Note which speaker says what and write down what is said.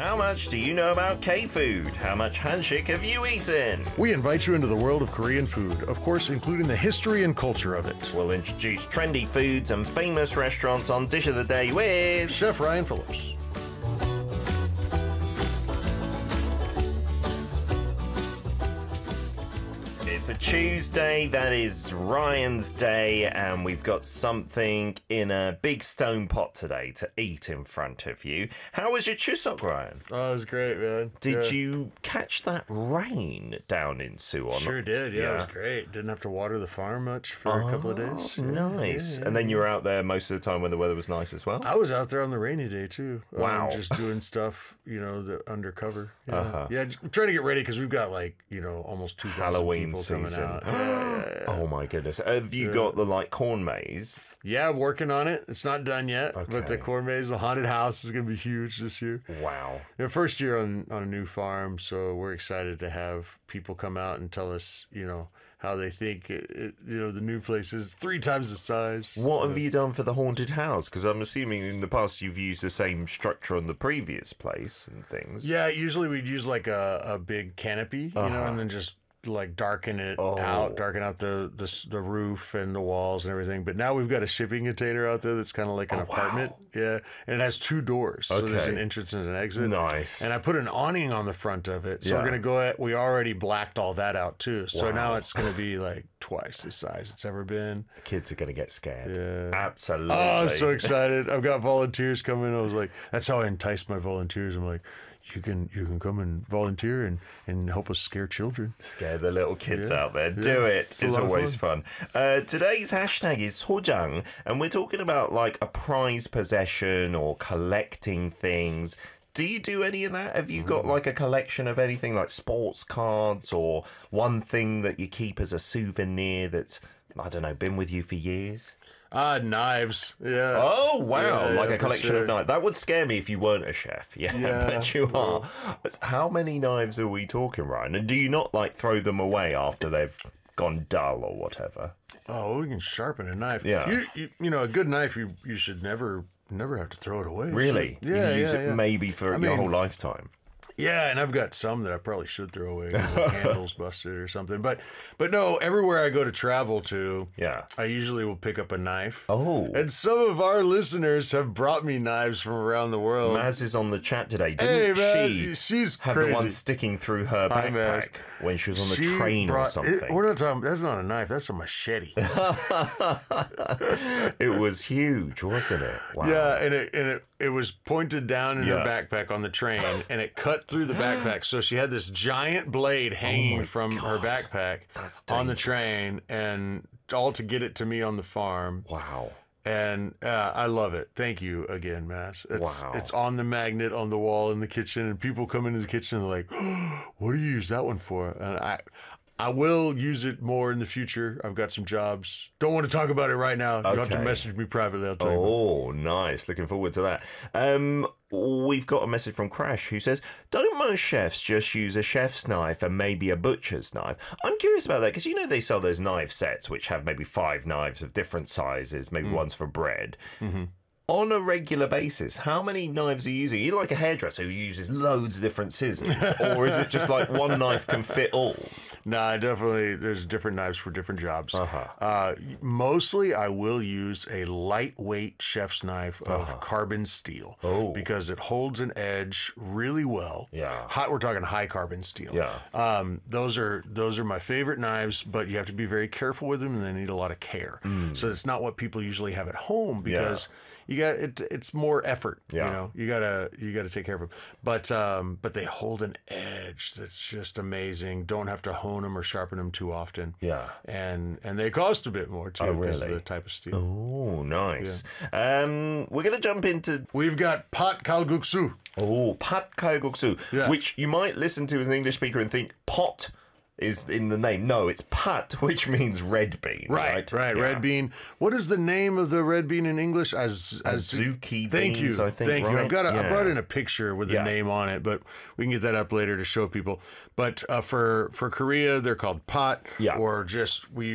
Speaker 1: How much do you know about K-food? How much hanshik have you eaten?
Speaker 2: We invite you into the world of Korean food, of course, including the history and culture of it.
Speaker 1: We'll introduce trendy foods and famous restaurants on Dish of the Day with
Speaker 2: Chef Ryan Phillips.
Speaker 1: It's a Tuesday, that is Ryan's day, and we've got something in a big stone pot today to eat in front of you. How was your Chuseok, Ryan?
Speaker 2: Oh, it was great, man.
Speaker 1: Did you catch that rain down in Suwon?
Speaker 2: Sure did, yeah, it was great. Didn't have to water the farm much for a couple of days.
Speaker 1: Nice. And then you were out there most of the time when the weather was nice as well?
Speaker 2: I was out there on the rainy day, too.
Speaker 1: Wow.
Speaker 2: Just doing stuff, the undercover. Yeah, trying to get ready because we've got, almost 2,000
Speaker 1: Halloween
Speaker 2: people
Speaker 1: season.
Speaker 2: coming out.
Speaker 1: Oh my goodness. Have you got the corn maze?
Speaker 2: Yeah, working on it. It's not done yet, but the corn maze, the haunted house is going to be huge this year.
Speaker 1: Wow.
Speaker 2: First year on a new farm, so we're excited to have people come out and tell us, how they think the new place is 3 times the size.
Speaker 1: What have you done for the haunted house? Because I'm assuming in the past you've used the same structure on the previous place and things.
Speaker 2: Yeah, usually we'd use a big canopy, and then just darken it out, darken out the roof and the walls and everything. But now we've got a shipping container out there that's kind of like an apartment. Wow. Yeah, and it has 2 doors, so there's an entrance and an exit.
Speaker 1: Nice.
Speaker 2: And I put an awning on the front of it, so we're gonna go. We already blacked all that out too, so now it's gonna be twice the size it's ever been.
Speaker 1: The kids are gonna get scared.
Speaker 2: Yeah,
Speaker 1: absolutely.
Speaker 2: Oh, I'm so excited! I've got volunteers coming. I was like, that's how I enticed my volunteers. I'm like, you can come and volunteer and help us scare children.
Speaker 1: Scare the little kids out there. Do it. It's always fun. Today's hashtag is 소장, and we're talking about a prized possession or collecting things. Do you do any of that? Have you got a collection of anything like sports cards or one thing that you keep as a souvenir that's, I don't know, been with you for years?
Speaker 2: Knives. Yeah.
Speaker 1: Oh, wow.
Speaker 2: Yeah,
Speaker 1: a collection of knives. That would scare me if you weren't a chef. Yeah, but you are. How many knives are we talking, Ryan? And do you not throw them away after they've gone dull or whatever?
Speaker 2: Oh, we can sharpen a knife.
Speaker 1: Yeah.
Speaker 2: You a good knife, you should never have to throw it away.
Speaker 1: Really?
Speaker 2: Yeah.
Speaker 1: You use it maybe for your whole lifetime.
Speaker 2: Yeah, and I've got some that I probably should throw away. The handle's busted or something. But no, everywhere I go to travel to, I usually will pick up a knife.
Speaker 1: Oh.
Speaker 2: And some of our listeners have brought me knives from around the world.
Speaker 1: Maz is on the chat today. Didn't
Speaker 2: she's
Speaker 1: have
Speaker 2: crazy.
Speaker 1: the one sticking through her backpack when she was on the train or something?
Speaker 2: We're not talking, that's not a knife, that's a machete.
Speaker 1: It was huge, wasn't it? Wow.
Speaker 2: Yeah, and it was pointed down in her backpack on the train, and it cut through the backpack. So she had this giant blade hanging from her backpack on the train, and all to get it to me on the farm.
Speaker 1: Wow.
Speaker 2: And I love it. Thank you again, Mass. It's on the magnet on the wall in the kitchen, and people come into the kitchen and they're like, oh, what do you use that one for? And I will use it more in the future. I've got some jobs. Don't want to talk about it right now. You'll have to message me privately. I'll tell you.
Speaker 1: Oh, nice. Looking forward to that. We've got a message from Crash who says, don't most chefs just use a chef's knife and maybe a butcher's knife? I'm curious about that because they sell those knife sets which have maybe 5 knives of different sizes, maybe one's for bread. Mm-hmm. On a regular basis, how many knives are you using? Are you like a hairdresser who uses loads of different scissors? Or is it just one knife can fit all?
Speaker 2: No, definitely there's different knives for different jobs. Mostly I will use a lightweight chef's knife of carbon steel because it holds an edge really well.
Speaker 1: Yeah.
Speaker 2: We're talking high carbon steel.
Speaker 1: Yeah.
Speaker 2: Those are my favorite knives, but you have to be very careful with them and they need a lot of care. So it's not what people usually have at home because it's more effort.
Speaker 1: Yeah.
Speaker 2: You gotta take care of them. But they hold an edge that's just amazing. Don't have to hone them or sharpen them too often.
Speaker 1: Yeah.
Speaker 2: And they cost a bit more too because of the type of steel.
Speaker 1: Oh, nice. Yeah. We're gonna jump into.
Speaker 2: We've got pot kalguksu.
Speaker 1: Oh, pat kalguksu, which you might listen to as an English speaker and think pot is in the name. No, it's pat, which means red bean. Right.
Speaker 2: Yeah. Red bean. What is the name of the red bean in English?
Speaker 1: Azuki
Speaker 2: Thank
Speaker 1: beans,
Speaker 2: you.
Speaker 1: I think.
Speaker 2: Thank you.
Speaker 1: Right?
Speaker 2: I brought in a picture with the name on it, but we can get that up later to show people. But for Korea, they're called pot, or just we